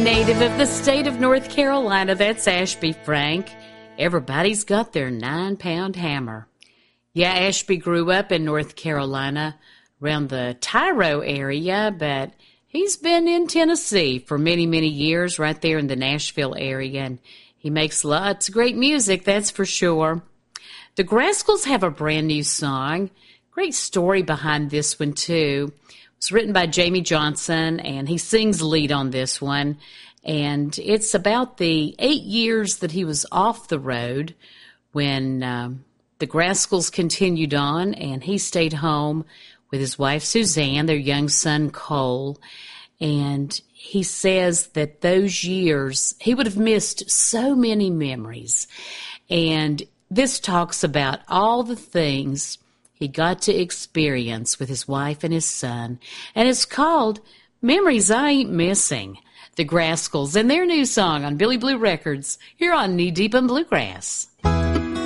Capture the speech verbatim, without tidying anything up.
native of the state of North Carolina, that's Ashby Frank. Everybody's got their nine-pound hammer. Yeah, Ashby grew up in North Carolina around the Tyro area, but he's been in Tennessee for many, many years, right there in the Nashville area, and he makes lots of great music, that's for sure. The Grascals have a brand new song. Great story behind this one, too. It was written by Jamie Johnson, and he sings lead on this one. And it's about the eight years that he was off the road when um, the Grascals continued on, and he stayed home with his wife, Suzanne, their young son, Cole. And he says that those years, he would have missed so many memories. And this talks about all the things he got to experience with his wife and his son. And it's called Memories I Ain't Missing. The Grascals and their new song on Billy Blue Records here on Knee Deep in Bluegrass.